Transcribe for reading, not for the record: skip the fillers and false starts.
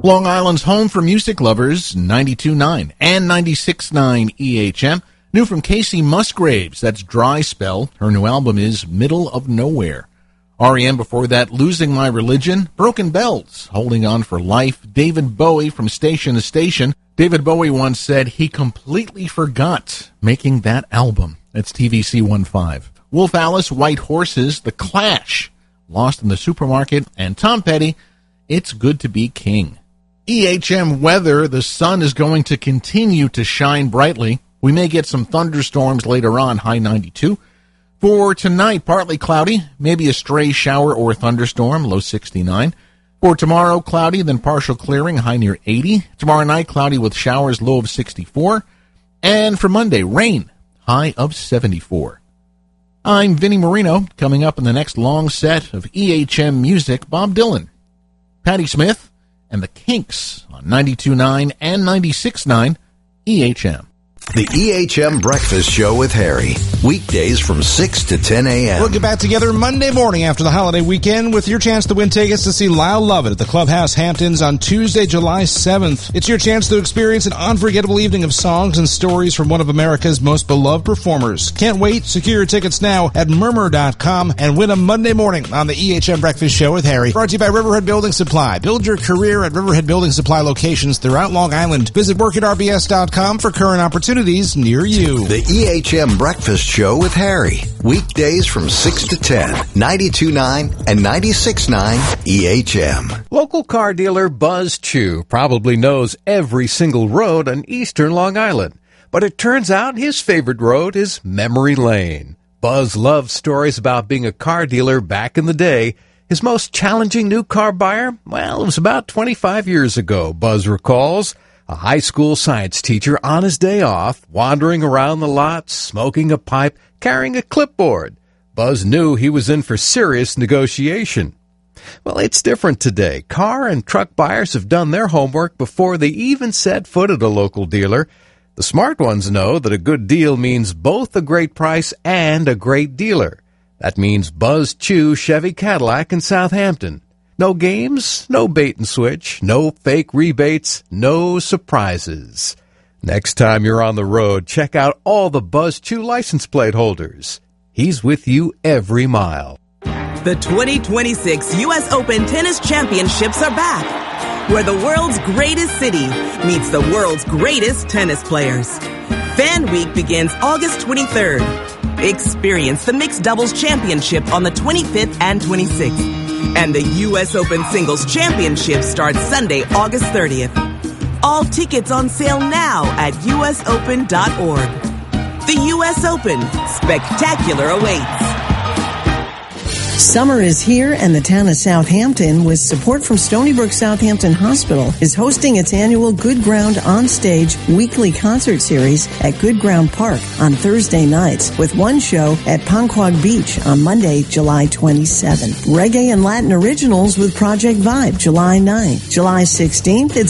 Long Island's home for music lovers, 92.9 and 96.9 EHM. New from Casey Musgraves, that's Dry Spell. Her new album is Middle of Nowhere. REM before that, Losing My Religion. Broken Bells, Holding On for Life. David Bowie from Station to Station. David Bowie once said he completely forgot making that album. That's TVC15. Wolf Alice, White Horses. The Clash, Lost in the Supermarket. And Tom Petty, It's Good to Be King. EHM weather, the sun is going to continue to shine brightly. We may get some thunderstorms later on, high 92. For tonight, partly cloudy, maybe a stray shower or thunderstorm, low 69. For tomorrow, cloudy, then partial clearing, high near 80. Tomorrow night, cloudy with showers, low of 64. And for Monday, rain, high of 74. I'm Vinnie Marino. Coming up in the next long set of EHM music, Bob Dylan, Patti Smith, and the Kinks on 92.9 and 96.9 EHM. The EHM Breakfast Show with Harry. Weekdays from 6 to 10 a.m. We'll get back together Monday morning after the holiday weekend with your chance to win tickets to see Lyle Lovett at the Clubhouse Hamptons on Tuesday, July 7th. It's your chance to experience an unforgettable evening of songs and stories from one of America's most beloved performers. Can't wait. Secure your tickets now at murmur.com and win a Monday morning on the EHM Breakfast Show with Harry. Brought to you by Riverhead Building Supply. Build your career at Riverhead Building Supply locations throughout Long Island. Visit workatrbs.com for current opportunities near you. The EHM Breakfast Show with Harry. Weekdays from 6 to 10. 92.9 and 96.9 EHM. Local car dealer Buzz Chew probably knows every single road on eastern Long Island. But it turns out his favorite road is Memory Lane. Buzz loves stories about being a car dealer back in the day. His most challenging new car buyer? Well, it was about 25 years ago, Buzz recalls. A high school science teacher on his day off, wandering around the lot, smoking a pipe, carrying a clipboard. Buzz knew he was in for serious negotiation. Well, it's different today. Car and truck buyers have done their homework before they even set foot at a local dealer. The smart ones know that a good deal means both a great price and a great dealer. That means Buzz Chew Chevy Cadillac in Southampton. No games, no bait and switch, no fake rebates, no surprises. Next time you're on the road, check out all the Buzz Chew license plate holders. He's with you every mile. The 2026 U.S. Open Tennis Championships are back, where the world's greatest city meets the world's greatest tennis players. Fan Week begins August 23rd. Experience the Mixed Doubles Championship on the 25th and 26th. And the U.S. Open Singles Championship starts Sunday, August 30th. All tickets on sale now at usopen.org. The U.S. Open. Spectacular awaits. Summer is here, and the town of Southampton, with support from Stony Brook Southampton Hospital, is hosting its annual Good Ground On-Stage weekly concert series at Good Ground Park on Thursday nights, with one show at Ponquag Beach on Monday, July 27th. Reggae and Latin originals with Project Vibe, July 9th. July 16th, it's